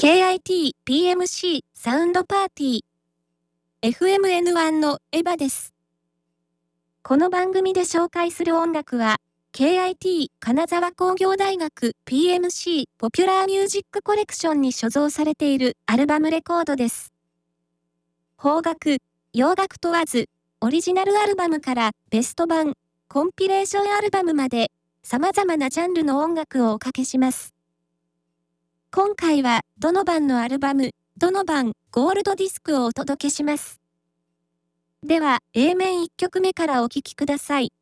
KIT PMC サウンドパーティー FMN1 のエヴァです。この番組で紹介する音楽は KIT 金沢工業大学 PMC ポピュラーミュージックコレクションに所蔵されているアルバムレコードです。邦楽、洋楽問わず、オリジナルアルバムからベスト版、コンピレーションアルバムまで様々なジャンルの音楽をおかけします。今回はドノバンのアルバム、ドノバンゴールドディスクをお届けします。では A 面1曲目からお聴きください。